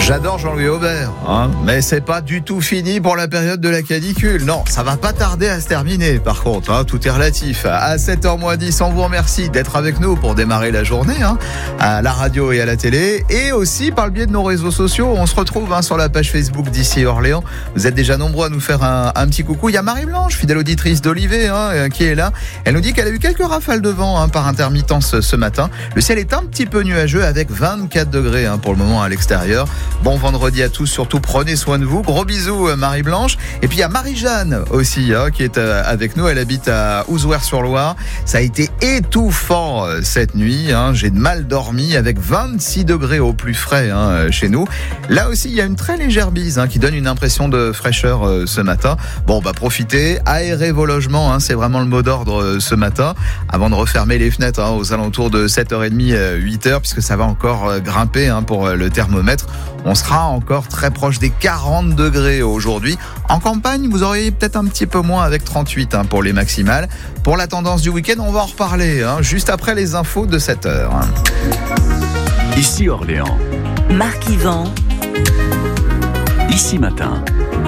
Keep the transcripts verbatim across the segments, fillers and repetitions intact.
J'adore Jean-Louis Aubert, hein, mais c'est pas du tout fini pour la période de la canicule. Non, ça va pas tarder à se terminer. Par contre, hein, tout est relatif. À sept heures moins dix, on vous remercie d'être avec nous pour démarrer la journée, hein, à la radio et à la télé, et aussi par le biais de nos réseaux sociaux. On se retrouve hein, sur la page Facebook d'Ici Orléans. Vous êtes déjà nombreux à nous faire un, un petit coucou. Il y a Marie-Blanche, fidèle auditrice d'Olivet, hein, qui est là. Elle nous dit qu'elle a eu quelques rafales de vent hein, par intermittence ce matin. Le ciel est un petit peu nuageux avec vingt-quatre degrés hein, pour le moment à l'extérieur. Bon vendredi à tous, surtout prenez soin de vous. Gros bisous Marie-Blanche. Et puis il y a Marie-Jeanne aussi hein, qui est avec nous. Elle habite à Ouzouer-sur-Loire. Ça a été étouffant cette nuit. Hein. J'ai de mal dormi avec vingt-six degrés au plus frais hein, chez nous. Là aussi, il y a une très légère bise hein, qui donne une impression de fraîcheur euh, ce matin. Bon, bah profitez, aérez vos logements. Hein, c'est vraiment le mot d'ordre euh, ce matin. Avant de refermer les fenêtres hein, aux alentours de sept heures trente, euh, huit heures, puisque ça va encore euh, grimper hein, pour euh, le thermomètre. On sera encore très proche des quarante degrés aujourd'hui. En campagne, vous auriez peut-être un petit peu moins avec trente-huit hein, pour les maximales. Pour la tendance du week-end, on va en reparler hein, juste après les infos de sept heures. Hein. Ici Orléans. Marc Yvan. Ici Matin.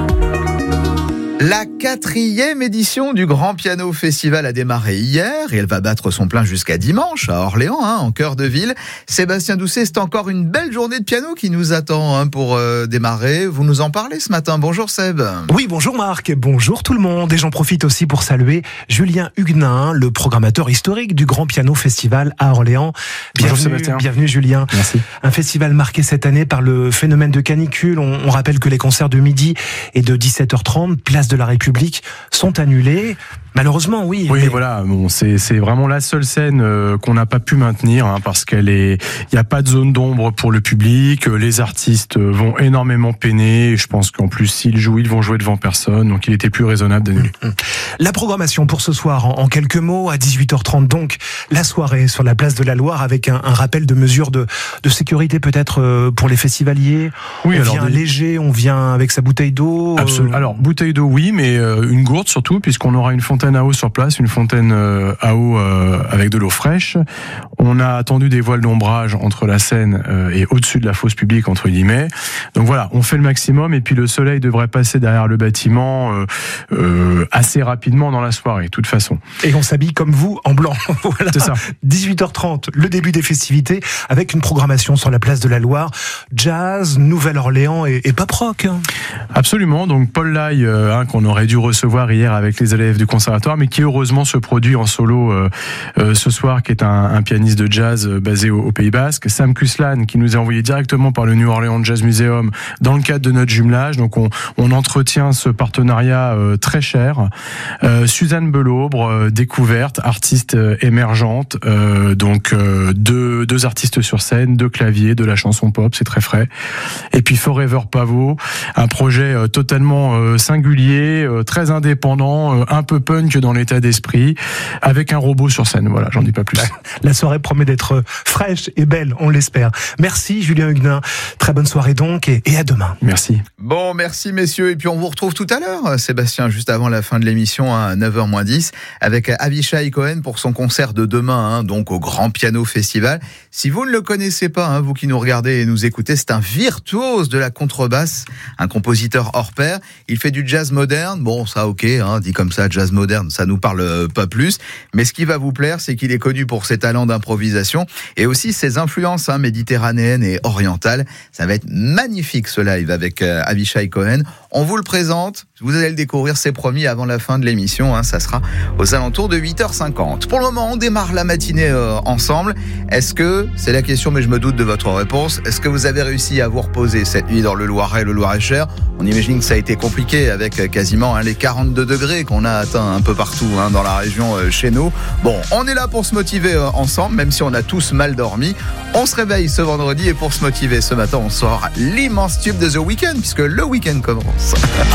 La quatrième édition du Grand Piano Festival a démarré hier et elle va battre son plein jusqu'à dimanche à Orléans, hein, en cœur de ville. Sébastien Doucet, c'est encore une belle journée de piano qui nous attend hein, pour euh, démarrer. Vous nous en parlez ce matin. Bonjour Seb. Oui, bonjour Marc, bonjour tout le monde. Et j'en profite aussi pour saluer Julien Huguenin, le programmateur historique du Grand Piano Festival à Orléans. Bienvenue, bonjour Sébastien. Bienvenue Julien. Merci. Un festival marqué cette année par le phénomène de canicule. On, on rappelle que les concerts de midi et de dix-sept heures trente, place de la République, sont annulés. Malheureusement, oui. Oui, mais... voilà. Bon, c'est c'est vraiment la seule scène euh, qu'on n'a pas pu maintenir hein, parce qu'elle est. Il n'y a pas de zone d'ombre pour le public. Les artistes vont énormément peiner. Et je pense qu'en plus, s'ils jouent, ils vont jouer devant personne. Donc, il était plus raisonnable d'annuler. La programmation pour ce soir, en, en quelques mots, à dix-huit heures trente, donc la soirée sur la place de la Loire avec un, un rappel de mesures de, de sécurité peut-être euh, pour les festivaliers. Oui, on alors vient des... léger, on vient avec sa bouteille d'eau. Absolument. Euh... Alors bouteille d'eau, oui, mais euh, une gourde surtout, puisqu'on aura une fontaine à eau sur place, une fontaine euh, à eau euh, avec de l'eau fraîche. On a attendu des voiles d'ombrage entre la scène euh, et au-dessus de la fosse publique entre guillemets. Donc voilà, on fait le maximum et puis le soleil devrait passer derrière le bâtiment euh, euh, assez rapidement dans la soirée, de toute façon. Et on s'habille comme vous en blanc. Voilà. C'est ça. dix-huit heures trente, le début des festivités avec une programmation sur la place de la Loire, jazz, Nouvelle-Orléans et, et pop rock. Hein. Absolument. Donc Paul Lai, euh, hein, qu'on aurait dû recevoir hier avec les élèves du conservatoire, mais qui heureusement se produit en solo euh, euh, ce soir, qui est un, un pianiste de jazz euh, basé au, au Pays Basque. Sam Kuslan, qui nous est envoyé directement par le New Orleans Jazz Museum dans le cadre de notre jumelage. Donc on, on entretient ce partenariat euh, très cher. Euh, Suzanne Belaubre, euh, découverte, artiste euh, émergente. Euh, donc euh, deux, deux artistes sur scène, deux claviers, de la chanson pop, c'est très frais. Et puis Forever Pavot, un projet euh, totalement euh, singulier, euh, très indépendant, euh, un peu punk dans l'état d'esprit, avec un robot sur scène. Voilà, j'en dis pas plus. La soirée promet d'être fraîche et belle, on l'espère. Merci Julien Huguenin. Très bonne soirée donc et, et à demain. Merci. Bon, merci messieurs. Et puis on vous retrouve tout à l'heure, Sébastien, juste avant la fin de l'émission à neuf heures moins dix, avec Avishai Cohen pour son concert de demain, hein, donc au Grand Piano Festival. Si vous ne le connaissez pas, hein, vous qui nous regardez et nous écoutez, c'est un virtuose de la contrebasse, un compositeur hors pair. Il fait du jazz moderne. Bon, ça ok, hein, dit comme ça, jazz moderne, ça nous parle pas plus. Mais ce qui va vous plaire, c'est qu'il est connu pour ses talents d'improvisation et aussi ses influences hein, méditerranéennes et orientales. Ça va être magnifique ce live avec euh, Avishai Cohen. On vous le présente, vous allez le découvrir, c'est promis, avant la fin de l'émission. Hein, ça sera aux alentours de huit heures cinquante. Pour le moment, on démarre la matinée euh, ensemble. Est-ce que, c'est la question, mais je me doute de votre réponse, est-ce que vous avez réussi à vous reposer cette nuit dans le Loiret, le Loir-et-Cher ? On imagine que ça a été compliqué avec euh, quasiment hein, les quarante-deux degrés qu'on a atteints un peu partout hein, dans la région euh, chez nous. Bon, on est là pour se motiver euh, ensemble, même si on a tous mal dormi. On se réveille ce vendredi et pour se motiver ce matin, on sort l'immense tube de The Weeknd, puisque le week-end commence.